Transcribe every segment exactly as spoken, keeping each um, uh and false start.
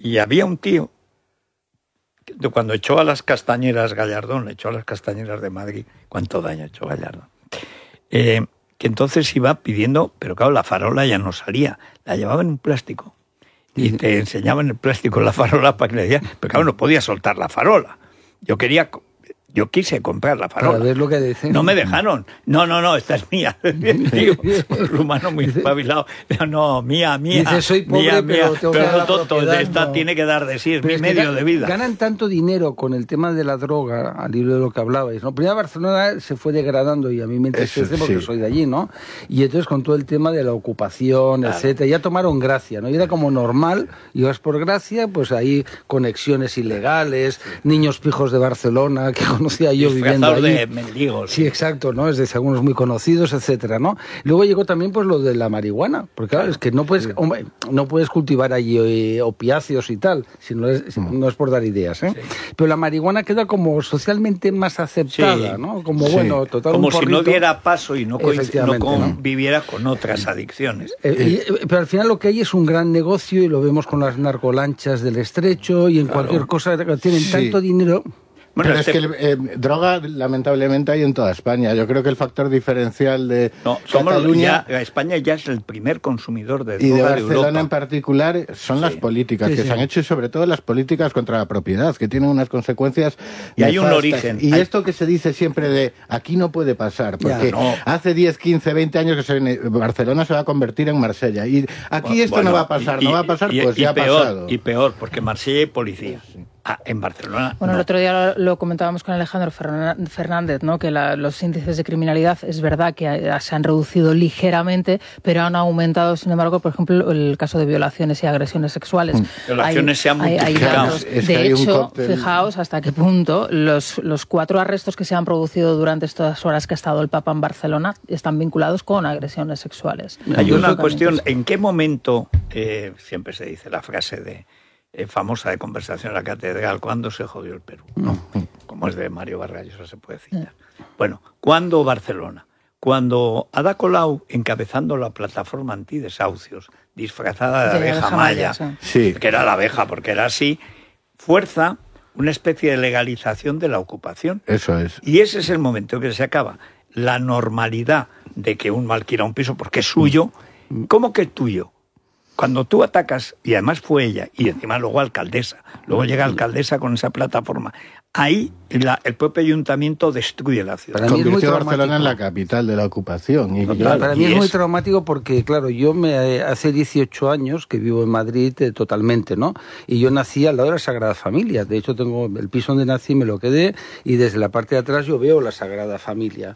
Y había un tío, que cuando echó a las castañeras Gallardón, le echó a las castañeras de Madrid, ¿cuánto daño ha hecho Gallardón? Eh, que entonces iba pidiendo, pero claro, la farola ya no salía, la llevaba en un plástico. Y te enseñaban el plástico la farola para que le diera, pero claro, no podía soltar la farola. Yo quería... Yo quise comprar la farola. Para ver lo que dicen. No me dejaron. No, no, no, esta es mía. Tío, un rumano muy espabilado. No, no, mía, mía. Dice, soy pobre, mía, pero mía. tengo Pero que dar no, tonto, propiedad, esta no. tiene que dar de sí, es Pero mi es que medio gan- de vida. Ganan tanto dinero con el tema de la droga, al hilo de lo que hablabais, ¿no? Primero Barcelona se fue degradando y a mí me entristece Eso, porque sí. soy de allí, ¿no? Y entonces con todo el tema de la ocupación, Claro. etcétera, ya tomaron Gracia, ¿no? Y era como normal, ibas por Gracia, pues ahí conexiones ilegales, niños pijos de Barcelona que conocía yo viviendo Disfrazados allí. de mendigos. Sí, exacto, ¿no? Es de algunos muy conocidos, etcétera, ¿no? Luego llegó también pues lo de la marihuana, porque claro, es que no puedes, hombre, no puedes cultivar allí eh, opiáceos y tal, si no es, si no es por dar ideas, ¿eh? Sí. Pero la marihuana queda como socialmente más aceptada, Sí. ¿no? Como Sí. bueno, total Como un si porrito. no diera paso y no, coinc- no Efectivamente, ¿no? conviviera con otras adicciones. Eh, y- pero al final lo que hay es un gran negocio y lo vemos con las narcolanchas del Estrecho y en Claro. cualquier cosa tienen Sí. tanto dinero. Bueno, Pero este- es que eh, droga, lamentablemente, hay en toda España. Yo creo que el factor diferencial de no, somos Cataluña ya, España ya es el primer consumidor de y de droga de Barcelona Europa. en particular son Sí. las políticas Sí, que sí. se han hecho y sobre todo las políticas contra la propiedad, que tienen unas consecuencias Y hay un nefastas. origen. Y Hay- esto que se dice siempre de aquí no puede pasar, Ya, porque no. hace diez, quince, veinte años que se viene- Barcelona se va a convertir en Marsella. Y aquí esto Bueno, no va a pasar, y- no va a pasar, y- pues y ya peor, ha pasado. Y peor, porque Marsella hay policía. Ah, en Barcelona Bueno, no. el otro día lo, lo comentábamos con Alejandro Ferna- Fernández, ¿no? Que la- los índices de criminalidad es verdad que a- se han reducido ligeramente, pero han aumentado, sin embargo, por ejemplo, el caso de violaciones y agresiones sexuales. Violaciones se han hay- hay multiplicado. datos. Es que De hay un hecho, cóctel. fijaos hasta qué punto los, los cuatro arrestos que se han producido durante estas horas que ha estado el Papa en Barcelona están vinculados con agresiones sexuales. Hay una Entonces, cuestión, ¿en qué momento, eh, siempre se dice la frase de eh, famosa de conversación en la catedral, ¿cuándo se jodió el Perú? ¿No? Como es de Mario Vargas, eso se puede citar. Bueno, ¿cuándo Barcelona? Cuando Ada Colau, encabezando la plataforma antidesahucios, disfrazada de De abeja abeja maya, maya, sí. que era la abeja porque era así, fuerza una especie de legalización de la ocupación. Eso es. Y ese es el momento que se acaba. La normalidad de que uno alquila un piso porque es suyo. ¿Cómo que es tuyo? Cuando tú atacas, y además fue ella, y encima luego alcaldesa, luego llega alcaldesa con esa plataforma, ahí la- el propio ayuntamiento destruye la ciudad. Para mí es muy Convirtió a Barcelona en traumático. la capital de la ocupación. Y Total. claro, Para mí y es muy es- traumático porque, claro, yo me eh, hace dieciocho años que vivo en Madrid eh, totalmente, ¿no? Y yo nací al lado de la Sagrada Familia. De hecho, tengo el piso donde nací, me lo quedé, y desde la parte de atrás yo veo la Sagrada Familia.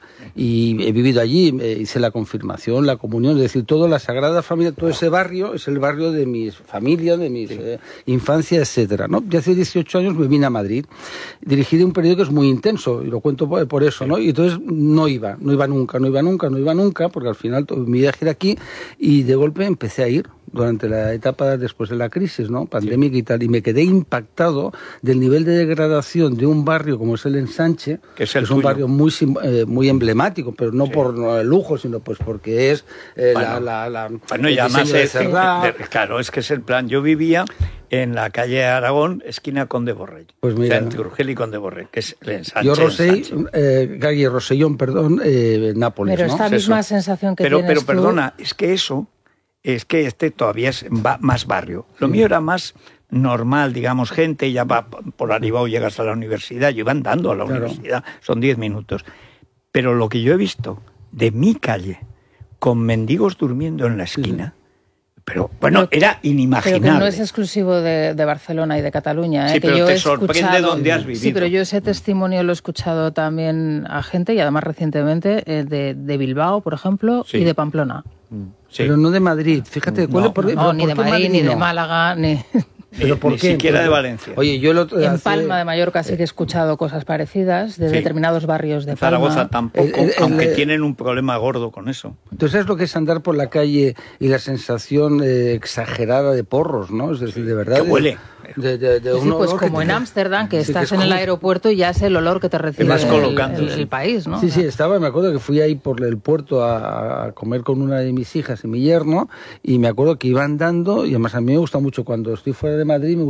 Y he vivido allí, eh, hice la confirmación, la comunión, es decir, toda la Sagrada Familia, todo ese barrio es el barrio de mis familias, de mi eh, infancia, etcétera, ¿no? Y hace dieciocho años me vine a Madrid. Dirigí un periódico que es muy intenso, y lo cuento por, por eso, ¿no? Y entonces no iba, no iba nunca, no iba nunca, no iba nunca, porque al final todo, mi viaje era aquí, y de golpe empecé a ir durante la etapa después de la crisis, ¿no? Pandémica y tal, y me quedé impactado del nivel de degradación de un barrio como es el Ensanche, Que es el un tuyo. barrio muy sim- eh, muy emblemático, pero no Sí. por no, el lujo, sino pues porque es eh, Bueno, la, la, la Bueno, el y además diseño de es, Cerdá. de- claro, es que es el plan. Yo vivía en la calle Aragón, esquina Conde Borrell. Pues mira. O sea, entre Urgel y Conde Borrell, que es el ensanche. Yo Rosell, ensanche. eh, calle Rosellón, perdón, eh, Nápoles, Pero ¿no? esta Es misma eso. sensación que Pero, tienes pero tú- perdona, es que eso, es que este todavía es ba- más barrio. Lo mío era más normal, digamos, gente ya va por arriba o llegas a la universidad, yo iba andando a la Claro. universidad, son diez minutos. Pero lo que yo he visto de mi calle, con mendigos durmiendo en la esquina, pero bueno, Pero- era Pero que inimaginable. no es exclusivo de, de Barcelona y de Cataluña. ¿eh? Sí, que pero yo te he sorprende escuchado- dónde has Sí, vivido. pero yo ese testimonio lo he escuchado también a gente, y además recientemente, eh, de, de Bilbao, por ejemplo, Sí. y de Pamplona. Sí. Pero no de Madrid. Fíjate, ¿cuál No, es por, No, pero ni por de qué Madrid, ni de no? Málaga, ni... ¿Pero Ni- por ni qué? siquiera Porque- de Valencia. Oye, yo el otro En hace- Palma de Mallorca sí que he escuchado cosas parecidas, de Sí. determinados barrios de En Zaragoza Palma. tampoco, El- el- aunque el- tienen un problema gordo con eso. Entonces, ¿sabes lo que es andar por la calle y la sensación eh, exagerada de porros, ¿no? Es decir, de verdad. Que de- huele. De, de- de Sí, un pues olor que como te- en Ámsterdam, que Sí, estás es en el como- aeropuerto y ya es el olor que te recibe vas el, colocando, el- sí. el país, ¿no? Sí, sí, estaba, me acuerdo que fui ahí por el puerto a, a comer con una de mis hijas y mi yerno, y me acuerdo que iba andando, y además a mí me gusta mucho cuando estoy fuera de Madrid, me